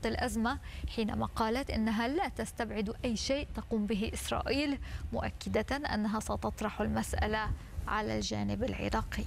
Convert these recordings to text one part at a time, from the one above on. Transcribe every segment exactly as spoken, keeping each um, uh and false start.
الأزمة، حينما قالت إنها لا تستبعد أي شيء تقوم به إسرائيل، مؤكدة أنها ستطرح المسألة على الجانب العراقي.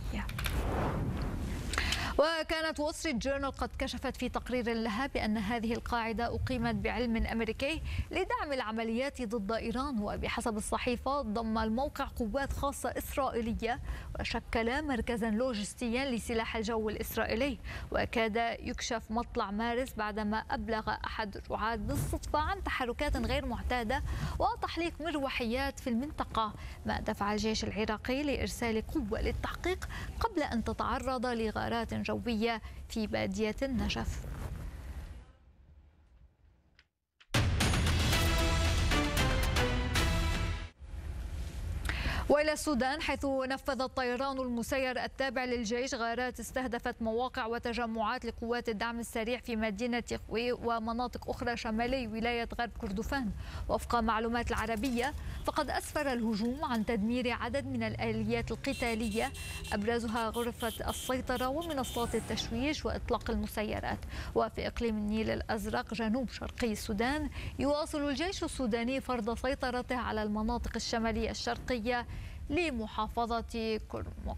وكانت وول ستريت جورنال قد كشفت في تقرير لها بأن هذه القاعدة أقيمت بعلم أمريكي لدعم العمليات ضد إيران، وبحسب الصحيفة ضم الموقع قوات خاصة إسرائيلية وشكل مركزا لوجستيا لسلاح الجو الإسرائيلي. وكاد يكشف مطلع مارس بعدما أبلغ أحد الرعاة بالصدفة عن تحركات غير معتادة وتحليق مروحيات في المنطقة، ما دفع الجيش العراقي لإرسال قوة للتحقيق قبل أن تتعرض لغارات جوية في بادية النجف. وإلى السودان، حيث نفذ الطيران المسير التابع للجيش غارات استهدفت مواقع وتجمعات لقوات الدعم السريع في مدينة خوي ومناطق أخرى شمالي ولاية غرب كردفان. وفق معلومات العربية، فقد أسفر الهجوم عن تدمير عدد من الآليات القتالية، أبرزها غرفة السيطرة ومنصات التشويش وإطلاق المسيرات. وفي إقليم النيل الأزرق جنوب شرقي السودان، يواصل الجيش السوداني فرض سيطرته على المناطق الشمالية الشرقية لمحافظة كرمك.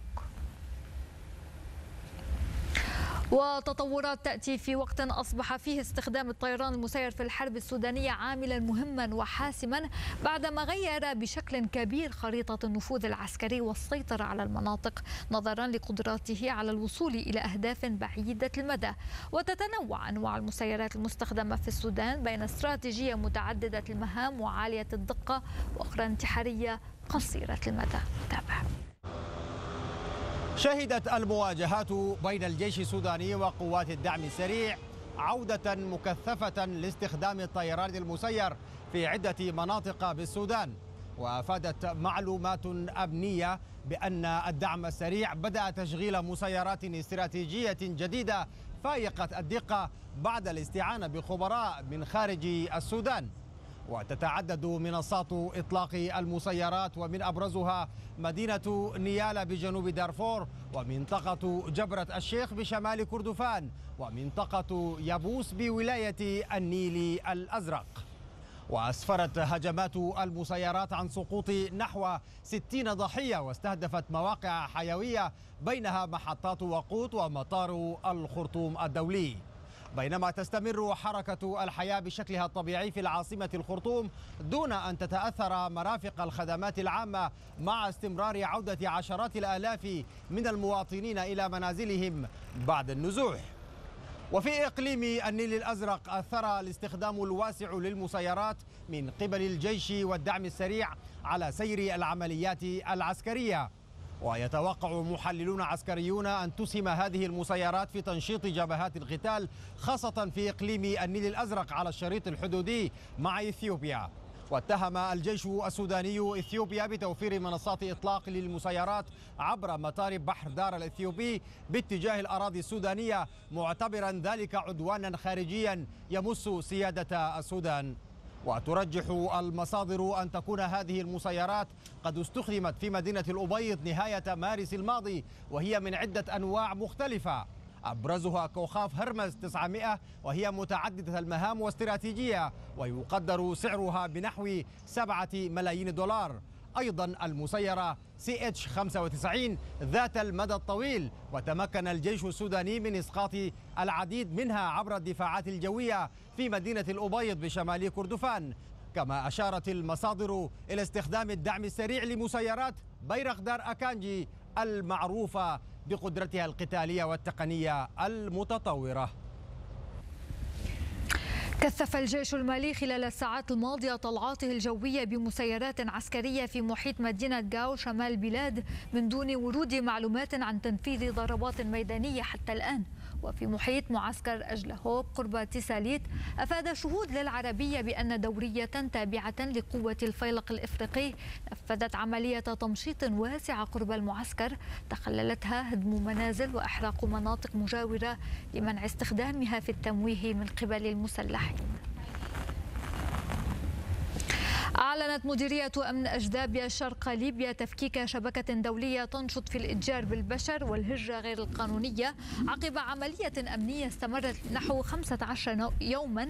وتطورات تأتي في وقت أصبح فيه استخدام الطيران المسير في الحرب السودانية عاملا مهما وحاسما، بعدما غير بشكل كبير خريطة النفوذ العسكري والسيطرة على المناطق نظرا لقدراته على الوصول إلى أهداف بعيدة المدى. وتتنوع أنواع المسيرات المستخدمة في السودان بين استراتيجية متعددة المهام وعالية الدقة، وأخرى انتحارية قصيرة المدى. تابع. شهدت المواجهات بين الجيش السوداني وقوات الدعم السريع عودة مكثفة لاستخدام الطيران المسير في عدة مناطق بالسودان. وأفادت معلومات أمنية بأن الدعم السريع بدأ تشغيل مسيرات استراتيجية جديدة فائقة الدقة بعد الاستعانة بخبراء من خارج السودان. وتتعدد منصات إطلاق المسيرات، ومن أبرزها مدينة نيالا بجنوب دارفور، ومنطقة جبرة الشيخ بشمال كردفان، ومنطقة يابوس بولاية النيل الأزرق. وأسفرت هجمات المسيرات عن سقوط نحو ستين ضحية، واستهدفت مواقع حيوية بينها محطات وقود ومطار الخرطوم الدولي. بينما تستمر حركة الحياة بشكلها الطبيعي في العاصمة الخرطوم دون أن تتأثر مرافق الخدمات العامة، مع استمرار عودة عشرات الآلاف من المواطنين إلى منازلهم بعد النزوح. وفي إقليم النيل الأزرق أثر الاستخدام الواسع للمسيرات من قبل الجيش والدعم السريع على سير العمليات العسكرية. ويتوقع محللون عسكريون أن تسهم هذه المسيرات في تنشيط جبهات القتال، خاصة في إقليم النيل الأزرق على الشريط الحدودي مع إثيوبيا. واتهم الجيش السوداني إثيوبيا بتوفير منصات إطلاق للمسيرات عبر مطار بحر دار الإثيوبي باتجاه الأراضي السودانية، معتبرا ذلك عدوانا خارجيا يمس سيادة السودان. وترجح المصادر أن تكون هذه المسيرات قد استخدمت في مدينة الأبيض نهاية مارس الماضي، وهي من عدة أنواع مختلفة، أبرزها كوخاف هرمز تسعمائة، وهي متعددة المهام واستراتيجية، ويقدر سعرها بنحو سبعة ملايين دولار. أيضا المسيرة سي اتش خمسة وتسعين ذات المدى الطويل، وتمكن الجيش السوداني من إسقاط العديد منها عبر الدفاعات الجوية في مدينة الأبيض بشمال كردفان. كما أشارت المصادر إلى استخدام الدعم السريع لمسيرات بيرغدار أكانجي المعروفة بقدرتها القتالية والتقنية المتطورة. كثف الجيش المالي خلال الساعات الماضية طلعاته الجوية بمسيرات عسكرية في محيط مدينة غاو شمال البلاد من دون ورود معلومات عن تنفيذ ضربات ميدانية حتى الآن. وفي محيط معسكر أجلهوب قرب تساليت، أفاد شهود للعربية بأن دورية تابعة لقوة الفيلق الإفريقي نفذت عملية تمشيط واسعة قرب المعسكر تخللتها هدم منازل وإحراق مناطق مجاورة لمنع استخدامها في التمويه من قبل المسلحين. أعلنت مديرية أمن أجدابيا شرق ليبيا تفكيك شبكة دولية تنشط في الإتجار بالبشر والهجرة غير القانونية عقب عملية أمنية استمرت نحو خمسة عشر يوما